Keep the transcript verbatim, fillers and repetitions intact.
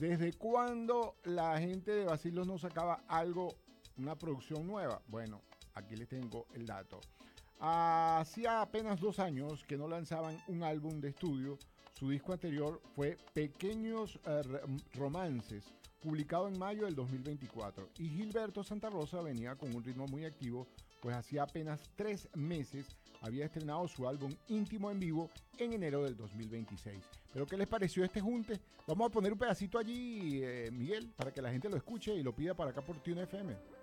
¿Desde cuándo la gente de Bacilos no sacaba algo, una producción nueva? Bueno, aquí les tengo el dato. Hacía apenas dos años que no lanzaban un álbum de estudio. Su disco anterior fue Pequeños eh, Romances, publicado en mayo del dos mil veinticuatro. Y Gilberto Santa Rosa venía con un ritmo muy activo, pues hacía apenas tres meses había estrenado su álbum Íntimo en Vivo en enero del dos mil veintiséis. ¿Pero qué les pareció este junte? Vamos a poner un pedacito allí, eh, Miguel, para que la gente lo escuche y lo pida para acá por Tune F M.